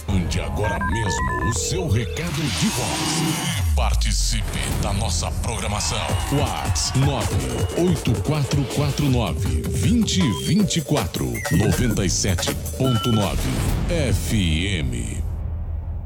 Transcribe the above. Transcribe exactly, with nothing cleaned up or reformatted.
Mande agora mesmo o seu recado de voz. Participe da nossa programação. WhatsApp nove oito quatro quatro nove, dois zero dois quatro, noventa e sete ponto nove F M.